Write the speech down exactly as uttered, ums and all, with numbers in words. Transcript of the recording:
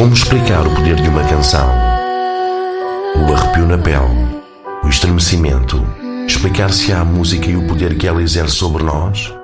Como explicar o poder de uma canção? O arrepio na pele, o estremecimento, explicar-se-á a música e o poder que ela exerce sobre nós?